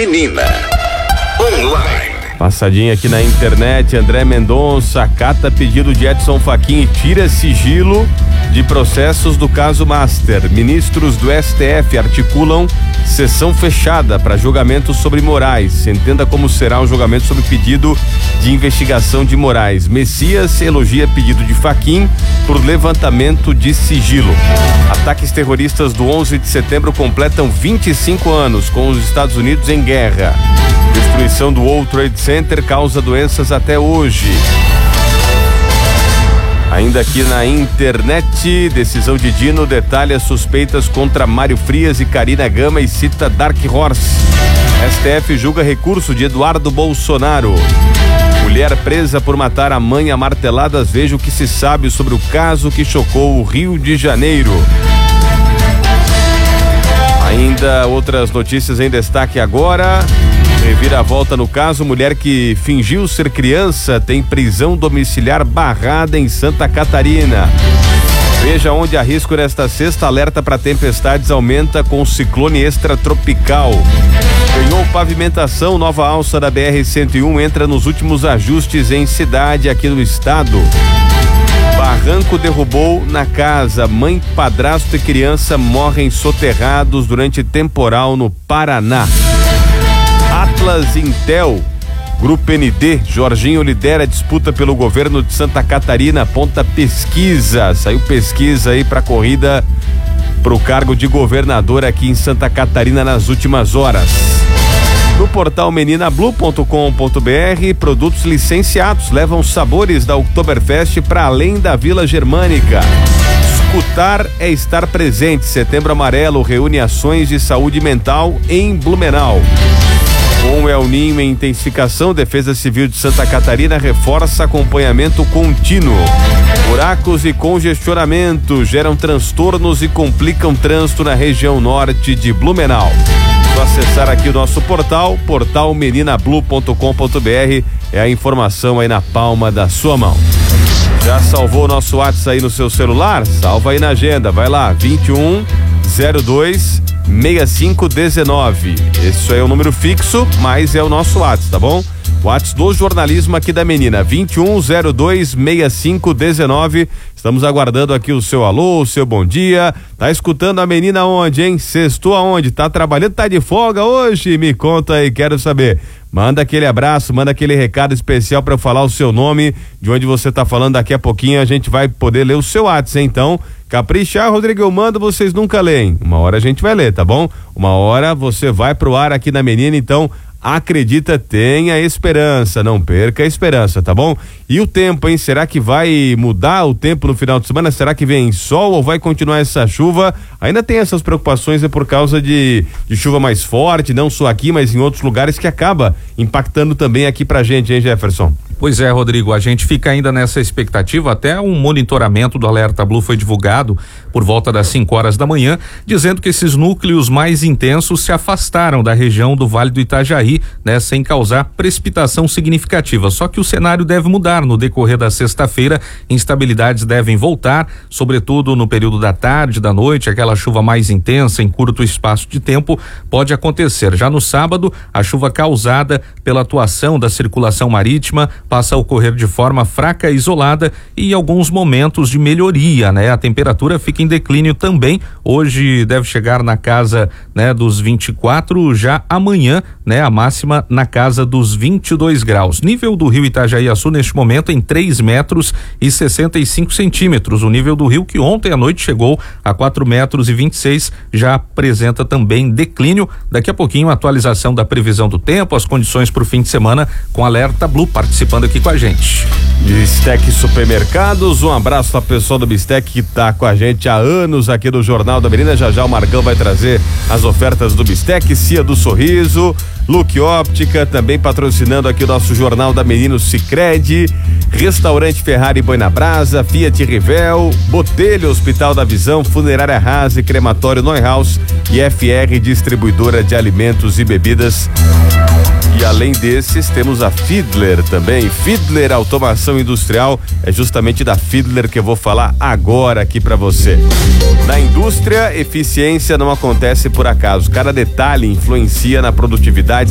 Menina Online. Passadinha aqui na internet, André Mendonça acata pedido de Edson Fachin e tira sigilo de processos do caso Master. Ministros do STF articulam sessão fechada para julgamento sobre Moraes. Entenda como será o julgamento sobre pedido de investigação de Moraes. Messias elogia pedido de Fachin por levantamento de sigilo. Ataques terroristas do 11 de setembro completam 25 anos, com os Estados Unidos em guerra. Destruição do World Trade Center causa doenças até hoje. Ainda aqui na internet, decisão de Dino detalha suspeitas contra Mário Frias e Karina Gama e cita Dark Horse. STF julga recurso de Eduardo Bolsonaro. Mulher presa por matar a mãe a marteladas. Veja o que se sabe sobre o caso que chocou o Rio de Janeiro. Ainda outras notícias em destaque agora. Reviravolta no caso, mulher que fingiu ser criança tem prisão domiciliar barrada em Santa Catarina. Veja onde há risco nesta sexta, alerta para tempestades aumenta com ciclone extratropical. Ganhou pavimentação, nova alça da BR-101 entra nos últimos ajustes em cidade aqui no estado. Barranco derrubou na casa, mãe, padrasto e criança morrem soterrados durante temporal no Paraná. Atlas Intel, Grupo ND, Jorginho lidera a disputa pelo governo de Santa Catarina, aponta pesquisa, saiu pesquisa aí para corrida pro cargo de governador aqui em Santa Catarina nas últimas horas. No portal meninablu.com.br, produtos licenciados levam sabores da Oktoberfest para além da Vila Germânica. Escutar é estar presente. Setembro Amarelo reúne ações de saúde mental em Blumenau. Com o El Ninho em intensificação, Defesa Civil de Santa Catarina reforça acompanhamento contínuo. Buracos e congestionamento geram transtornos e complicam trânsito na região norte de Blumenau. Só acessar aqui o nosso portal meninablu.com.br, é a informação aí na palma da sua mão. Já salvou o nosso WhatsApp aí no seu celular? Salva aí na agenda, vai lá, 21026519. Esse é o número fixo, mas é o nosso WhatsApp, tá bom? WhatsApp do jornalismo aqui da Menina, 21026519. Estamos aguardando aqui o seu alô, o seu bom dia. Tá escutando a Menina onde, hein? Sextou aonde? Tá trabalhando, tá de folga hoje? Me conta aí, quero saber. Manda aquele abraço, manda aquele recado especial para eu falar o seu nome, de onde você tá falando. Daqui a pouquinho a gente vai poder ler o seu WhatsApp, então. Caprichar, Rodrigo, eu mando, vocês nunca leem. Uma hora a gente vai ler, tá bom? Uma hora você vai pro ar aqui na Menina, então acredita, tenha esperança, não perca a esperança, tá bom? E o tempo, hein? Será que vai mudar o tempo no final de semana? Será que vem sol ou vai continuar essa chuva? Ainda tem essas preocupações, é por causa de chuva mais forte, não só aqui, mas em outros lugares, que acaba impactando também aqui pra gente, hein, Jefferson? Pois é, Rodrigo, a gente fica ainda nessa expectativa. Até um monitoramento do Alerta Blue foi divulgado por volta das 5 horas da manhã, dizendo que esses núcleos mais intensos se afastaram da região do Vale do Itajaí, né, sem causar precipitação significativa. Só que o cenário deve mudar no decorrer da sexta-feira. Instabilidades devem voltar, sobretudo no período da tarde, da noite. Aquela chuva mais intensa em curto espaço de tempo pode acontecer. Já no sábado, a chuva causada pela atuação da circulação marítima passa a ocorrer de forma fraca e isolada e alguns momentos de melhoria, né? A temperatura fica em declínio também. Hoje deve chegar na casa, né, dos 24, já amanhã, né, a máxima na casa dos 22 graus. Nível do rio Itajaí-Açu neste momento em 3 metros e 65 centímetros. O nível do rio, que ontem à noite chegou a 4 metros e 26, já apresenta também declínio. Daqui a pouquinho a atualização da previsão do tempo, as condições para o fim de semana com Alerta Blue participando aqui com a gente. Bistec Supermercados, um abraço para o pessoal do Bistec que tá com a gente há anos aqui do Jornal da Menina. Já já o Marcão vai trazer as ofertas do Bistec. Cia do Sorriso, Look Óptica, também patrocinando aqui o nosso Jornal da Menina, Sicredi, Restaurante Ferrari Boi na Brasa, Fiat Rivel, Botelho Hospital da Visão, Funerária Rase, Crematório Neuhaus e FR Distribuidora de Alimentos e Bebidas. E além desses, temos a Fiedler também. Fiedler Automação Industrial, é justamente da Fiedler que eu vou falar agora aqui para você. Na indústria, eficiência não acontece por acaso. Cada detalhe influencia na produtividade.